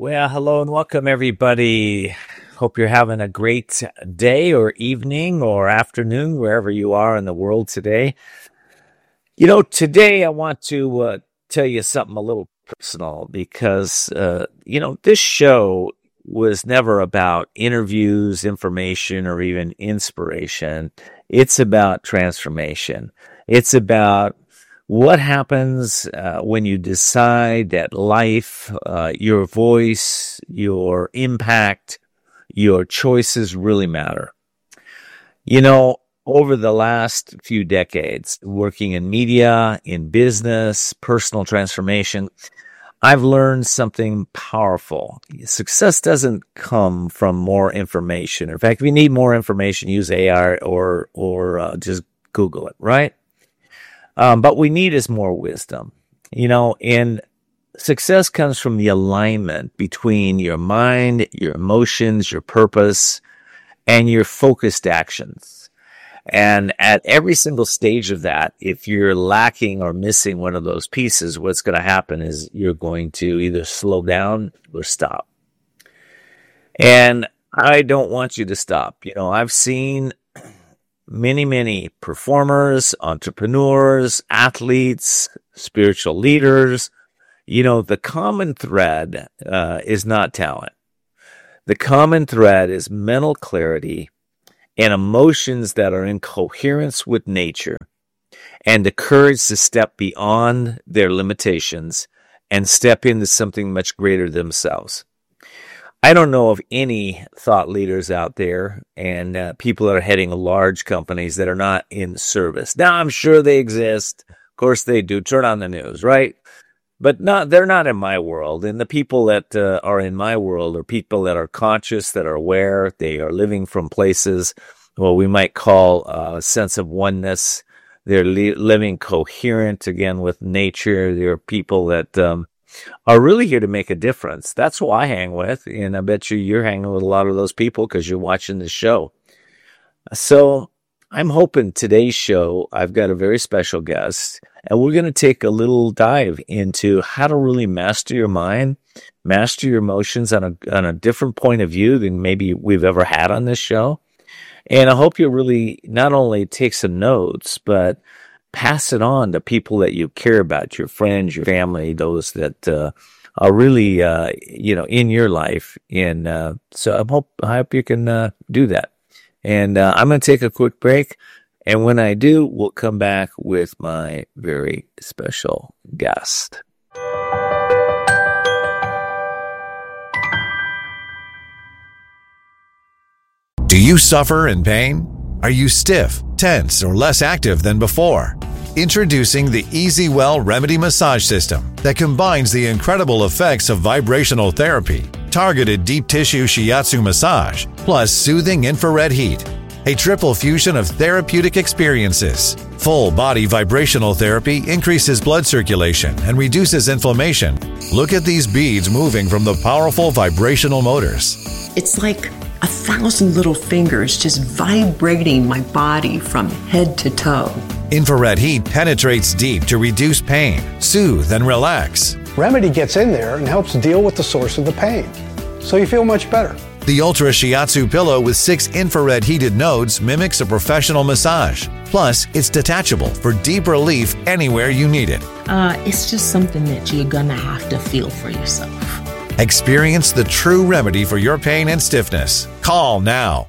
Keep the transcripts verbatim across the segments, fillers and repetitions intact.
Well, hello and welcome, everybody. Hope you're having a great day or evening or afternoon, wherever you are in the world today. You know, today I want to uh, tell you something a little personal because, uh, you know, this show was never about interviews, information, or even inspiration. It's about transformation. It's about what happens uh, when you decide that life, uh, your voice, your impact, your choices really matter. You know, over the last few decades, working in media, in business, personal transformation, I've learned something powerful. Success doesn't come from more information. In fact, if you need more information, use A I or or uh, just Google it, right? Um, but we need is more wisdom, you know, and success comes from the alignment between your mind, your emotions, your purpose, and your focused actions. And at every single stage of that, if you're lacking or missing one of those pieces, what's going to happen is you're going to either slow down or stop. And I don't want you to stop. You know, I've seen many, many performers, entrepreneurs, athletes, spiritual leaders. You know, the common thread uh, is not talent. The common thread is mental clarity and emotions that are in coherence with nature, and the courage to step beyond their limitations and step into something much greater themselves. I don't know of any thought leaders out there and uh, people that are heading large companies that are not in service. Now, I'm sure they exist. Of course they do. Turn on the news, right? But not, they're not in my world. And the people that uh, are in my world are people that are conscious, that are aware. They are living from places, well, we might call uh, a sense of oneness. They're li- living coherent, again, with nature. They're people that um, are really here to make a difference. That's who I hang with. And I bet you you're hanging with a lot of those people because you're watching this show. So I'm hoping today's show, I've got a very special guest, and we're going to take a little dive into how to really master your mind, master your emotions on a on a different point of view than maybe we've ever had on this show. And I hope you really not only take some notes, but pass it on to people that you care about, your friends, your family, those that uh, are really, uh, you know, in your life. And uh, so I hope, I hope you can uh, do that. And uh, I'm going to take a quick break. And when I do, we'll come back with my very special guest. Do you suffer in pain? Are you stiff, tense, or less active than before? Introducing the EasyWell Remedy Massage System that combines the incredible effects of vibrational therapy, targeted deep tissue shiatsu massage, plus soothing infrared heat. A triple fusion of therapeutic experiences. Full body vibrational therapy increases blood circulation and reduces inflammation. Look at these beads moving from the powerful vibrational motors. It's like a thousand little fingers just vibrating my body from head to toe. Infrared heat penetrates deep to reduce pain, soothe, and relax. Remedy gets in there and helps deal with the source of the pain, so you feel much better. The Ultra Shiatsu pillow with six infrared heated nodes mimics a professional massage. Plus, it's detachable for deep relief anywhere you need it. Uh, it's just something that you're gonna have to feel for yourself. Experience the true remedy for your pain and stiffness. Call now.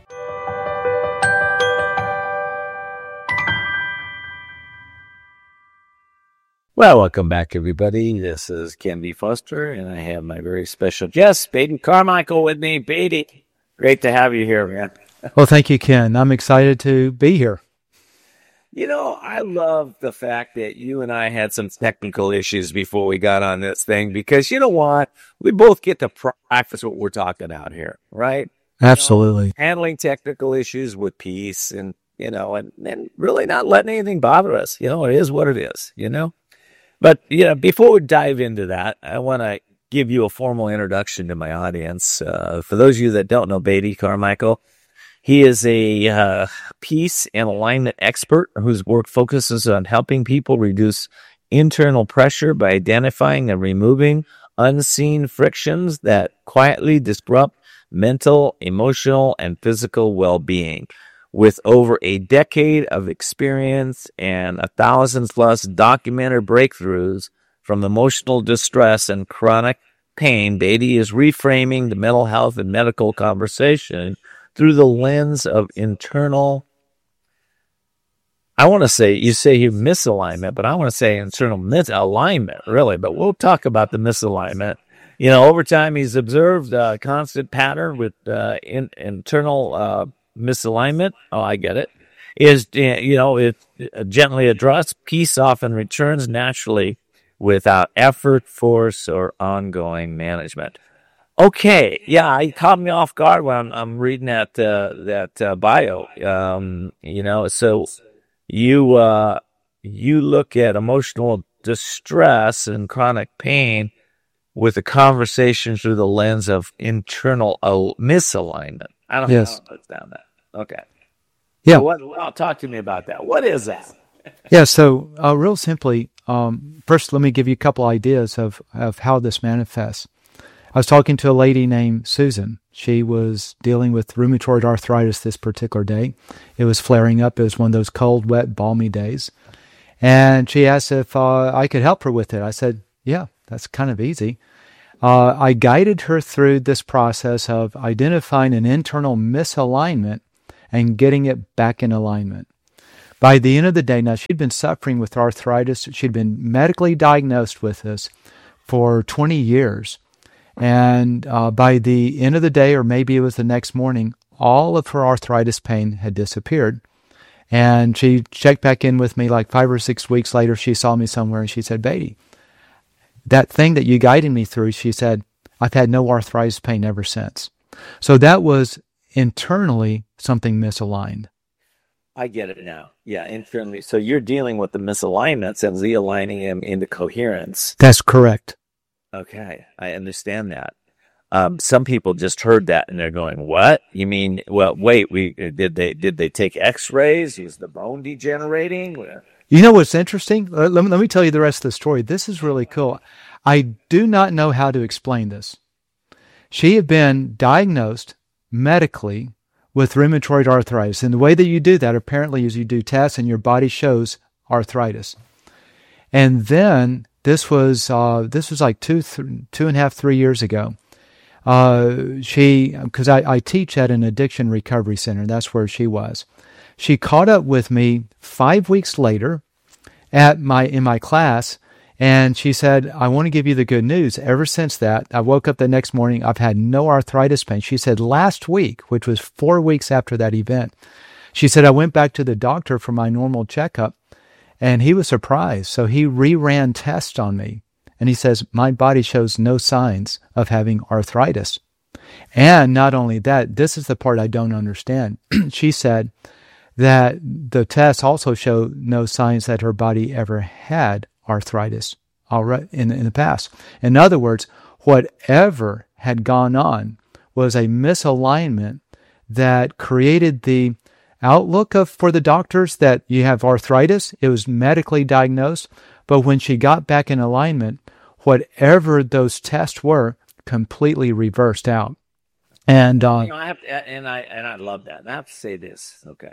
Well, welcome back, everybody. This is Ken B. Foster, and I have my very special guest, Beatty Carmichael, with me. Beatty, great to have you here, man. Well, thank you, Ken. I'm excited to be here. You know, I love the fact that you and I had some technical issues before we got on this thing, because you know what? We both get to practice what we're talking about here, right? Absolutely. You know, handling technical issues with peace and, you know, and, and really not letting anything bother us. You know, it is what it is, you know? But, you know, before we dive into that, I want to give you a formal introduction to my audience. Uh, for those of you that don't know Beatty Carmichael, he is a uh, peace and alignment expert whose work focuses on helping people reduce internal pressure by identifying and removing unseen frictions that quietly disrupt mental, emotional, and physical well-being. With over a decade of experience and a thousand plus documented breakthroughs from emotional distress and chronic pain, Beatty is reframing the mental health and medical conversation through the lens of internal, I want to say, you say here misalignment, but I want to say internal misalignment, really. But we'll talk about the misalignment. You know, over time, he's observed a constant pattern with uh, in, internal uh, misalignment. Oh, I get it. Is, you know, it gently addressed. Peace often returns naturally without effort, force, or ongoing management. Okay, yeah, it caught me off guard when I'm, I'm reading that uh, that uh, bio. Um, you know, so you uh, you look at emotional distress and chronic pain with a conversation through the lens of internal uh, misalignment. I don't Yes. know how to down that. Okay. Yeah. So what, well, talk to me about that. What is that? Yeah, so uh, real simply, um, first let me give you a couple ideas of, of how this manifests. I was talking to a lady named Susan. She was dealing with rheumatoid arthritis this particular day. It was flaring up. It was one of those cold, wet, balmy days. And she asked if uh, I could help her with it. I said, yeah, that's kind of easy. Uh, I guided her through this process of identifying an internal misalignment and getting it back in alignment. By the end of the day, now she'd been suffering with arthritis. She'd been medically diagnosed with this for twenty years. And uh, by the end of the day, or maybe it was the next morning, all of her arthritis pain had disappeared. And she checked back in with me like five or six weeks later. She saw me somewhere and she said, Beatty, that thing that you guided me through, she said, I've had no arthritis pain ever since. So that was internally something misaligned. I get it now. Yeah, internally. So you're dealing with the misalignments and realigning them into coherence. That's correct. Okay, I understand that. Um, some people just heard that and they're going, "What? You mean? Well, wait. We did they did they take X-rays? Is the bone degenerating?" You know what's interesting? Let me, let me tell you the rest of the story. This is really cool. I do not know how to explain this. She had been diagnosed medically with rheumatoid arthritis. And the way that you do that apparently is you do tests and your body shows arthritis. And then this was uh, this was like two, th- two and a half, three years ago. Uh, she, because I, I teach at an addiction recovery center. That's where she was. She caught up with me five weeks later at my in my class, and she said, I want to give you the good news. Ever since that, I woke up the next morning, I've had no arthritis pain. She said last week, which was four weeks after that event, she said, I went back to the doctor for my normal checkup, and he was surprised. So he reran tests on me, and he says, my body shows no signs of having arthritis. And not only that, this is the part I don't understand. She said that the tests also show no signs that her body ever had arthritis already in, in the past. In other words, whatever had gone on was a misalignment that created the outlook of for the doctors that you have arthritis. It was medically diagnosed, but when she got back in alignment, whatever those tests were completely reversed out. And uh, you know, I have to, and I and I love that. And I have to say this, okay.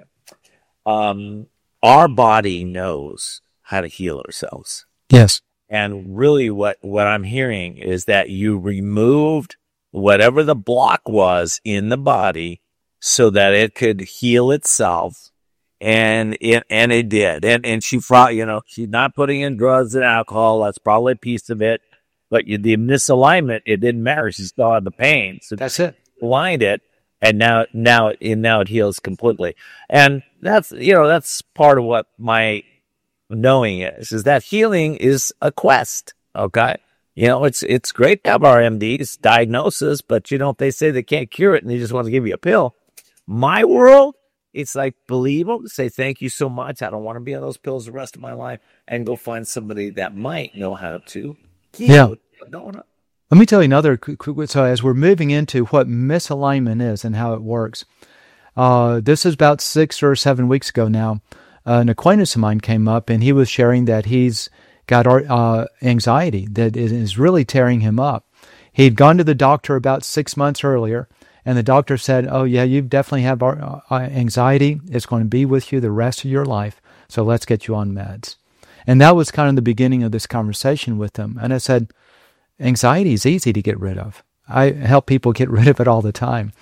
Um, our body knows how to heal ourselves. yes, And really what, what I'm hearing is that you removed whatever the block was in the body so that it could heal itself. And it, and it did. And, and she, you know, she's not putting in drugs and alcohol. That's probably a piece of it. But you, the misalignment, it didn't matter. She still had the pain. So that's it. aligned it. And now, now, it, now it heals completely. And that's, you know, that's part of what my knowing is, is that healing is a quest. Okay. You know, it's, it's great to have our M Ds diagnosis, but you know, if they say they can't cure it and they just want to give you a pill, my world, it's like, believe them, say, thank you so much. I don't want to be on those pills the rest of my life, and go find somebody that might know how to heal. Yeah. No, no. Let me tell you another quick, quick, so as we're moving into what misalignment is and how it works, uh, this is about six or seven weeks ago now. Uh, an acquaintance of mine came up and he was sharing that he's got uh, anxiety that is really tearing him up. He'd gone to the doctor about six months earlier, and the doctor said, oh, yeah, you definitely have uh, anxiety. It's going to be with you the rest of your life, so let's get you on meds. And that was kind of the beginning of this conversation with him. And I said, anxiety is easy to get rid of. I help people get rid of it all the time.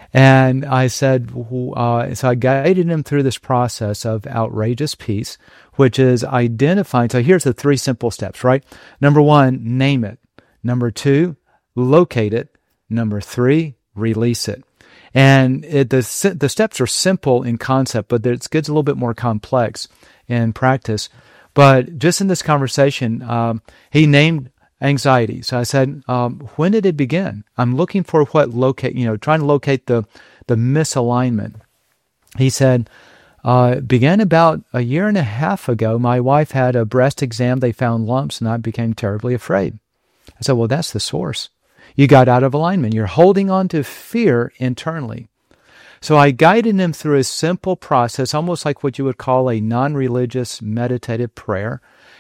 And I said, uh, so I guided him through this process of outrageous peace, which is identifying. So here's the three simple steps, right? Number one, name it. Number two, locate it. Number three, release it. And it, the the steps are simple in concept, but it gets a little bit more complex in practice. But just in this conversation, um, he named anxiety. So I said, um, when did it begin? I'm looking for what locate, you know, trying to locate the, the misalignment. He said, uh, it began about a year and a half ago. My wife had a breast exam. They found lumps, and I became terribly afraid. I said, well, that's the source. You got out of alignment. You're holding on to fear internally. So I guided him through a simple process, almost like what you would call a non-religious meditative prayer,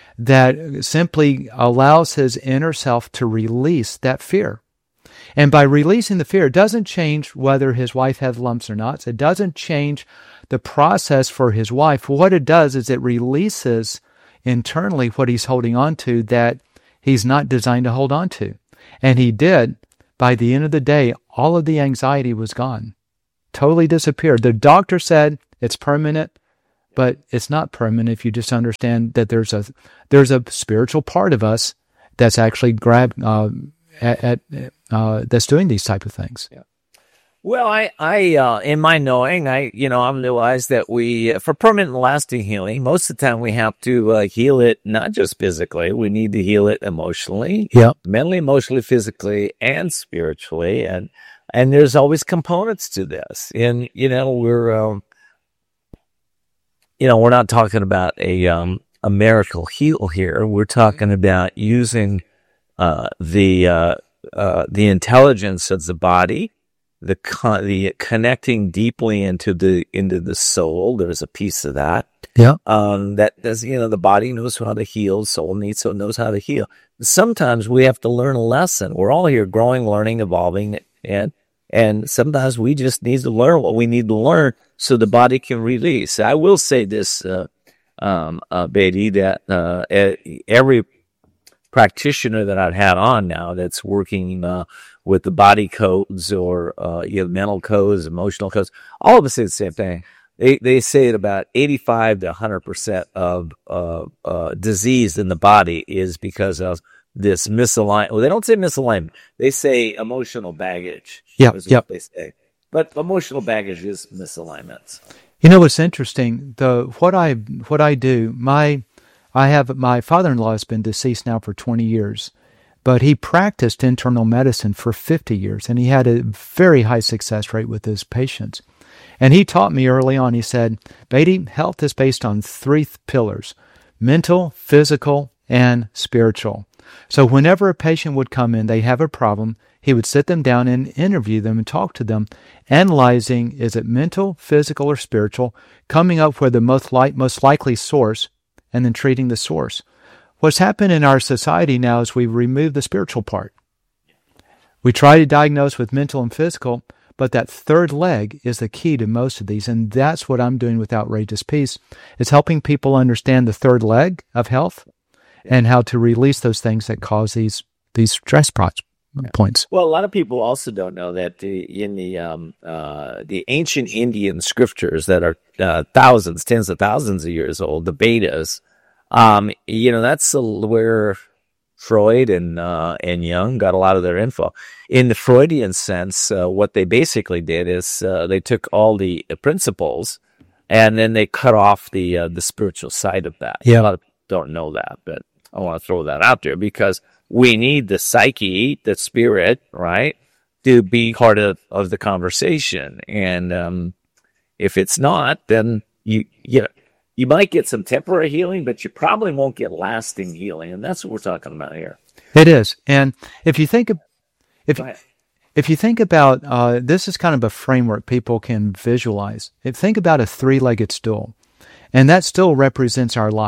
that simply allows his inner self to release that fear. And by releasing the fear, it doesn't change whether his wife has lumps or not. It doesn't change the process for his wife. What it does is it releases internally what he's holding on to that he's not designed to hold on to. And he did. By the end of the day, all of the anxiety was gone. Totally disappeared. The doctor said it's permanent. But it's not permanent if you just understand that there's a there's a spiritual part of us that's actually grab uh, at, at uh, that's doing these type of things. Yeah. Well, I I uh, in my knowing, I you know I've realized that we for permanent, lasting healing, most of the time we have to uh, heal it not just physically. We need to heal it emotionally, yeah, mentally, emotionally, physically, and spiritually, and and there's always components to this. And you know we're. Um, You know, we're not talking about a um, a miracle heal here. We're talking about using uh, the uh, uh, the intelligence of the body, the con- the connecting deeply into the into the soul. There's a piece of that. Yeah. Um, that does. You know, the body knows how to heal. Soul needs so knows how to heal. Sometimes we have to learn a lesson. We're all here, growing, learning, evolving, and. And sometimes we just need to learn what we need to learn so the body can release. I will say this, uh, um, uh, Beatty, that uh, every practitioner that I've had on now that's working uh, with the body codes or uh, you know, mental codes, emotional codes, all of us say the same thing. They they say that about eighty-five to one hundred percent of uh, uh, disease in the body is because of this misalignment. Well, they don't say misalignment. They say emotional baggage. Yeah, yeah. They say, but emotional baggage is misalignments. You know what's interesting? The what I what I do. My I have my father-in-law has been deceased now for twenty years, but he practiced internal medicine for fifty years, and he had a very high success rate with his patients. And he taught me early on. He said, "Beatty, health is based on three pillars: mental, physical, and spiritual." So whenever a patient would come in, they have a problem, he would sit them down and interview them and talk to them, analyzing, is it mental, physical, or spiritual, coming up with the most, li- most likely source, and then treating the source. What's happened in our society now is we remove the spiritual part. We try to diagnose with mental and physical, but that third leg is the key to most of these, and that's what I'm doing with Outrageous Peace, is helping people understand the third leg of health, and how to release those things that cause these these stress points. Well, a lot of people also don't know that the, in the um, uh, the ancient Indian scriptures that are uh, thousands, tens of thousands of years old, the Vedas, um, you know, that's where Freud and uh, and Jung got a lot of their info. In the Freudian sense, uh, what they basically did is uh, they took all the principles and then they cut off the uh, the spiritual side of that. Yeah. A lot of people don't know that, but I want to throw that out there because we need the psyche, the spirit, right, to be part of, of the conversation. And um, if it's not, then you you know, you might get some temporary healing, but you probably won't get lasting healing. And that's what we're talking about here. It is. And if you think, if if you think about, uh, this is kind of a framework people can visualize. If think about a three-legged stool, and that stool represents our life.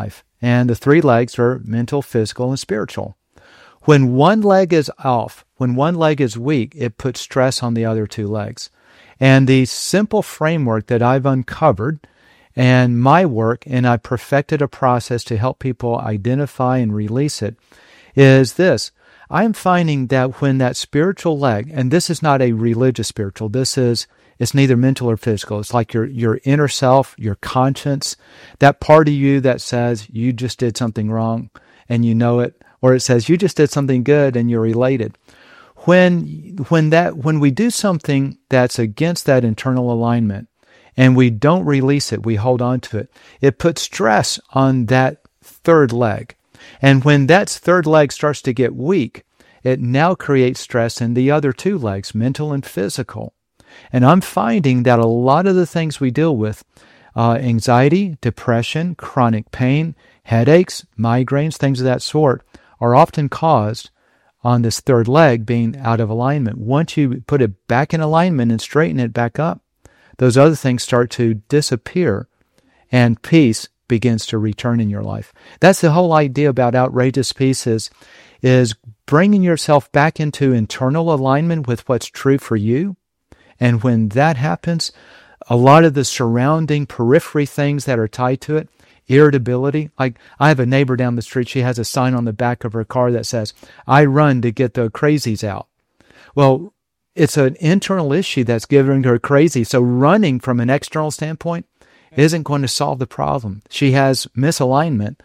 And the three legs are mental, physical, and spiritual. When one leg is off, when one leg is weak, it puts stress on the other two legs. And the simple framework that I've uncovered and my work, and I perfected a process to help people identify and release it, is this. I'm finding that when that spiritual leg, and this is not a religious spiritual, this is, it's neither mental or physical. It's like your, your inner self, your conscience, that part of you that says you just did something wrong and you know it, or it says you just did something good and you're related. When, when that, when we do something that's against that internal alignment and we don't release it, we hold on to it, it puts stress on that third leg. And when that third leg starts to get weak, it now creates stress in the other two legs, mental and physical. And I'm finding that a lot of the things we deal with, uh, anxiety, depression, chronic pain, headaches, migraines, things of that sort, are often caused on this third leg being out of alignment. Once you put it back in alignment and straighten it back up, those other things start to disappear and peace begins to return in your life. That's the whole idea about Outrageous Peace is, is bringing yourself back into internal alignment with what's true for you. And when that happens, a lot of the surrounding periphery things that are tied to it, irritability, like I have a neighbor down the street, she has a sign on the back of her car that says, I run to get the crazies out. Well, it's an internal issue that's giving her crazy. So running from an external standpoint isn't going to solve the problem. She has misalignment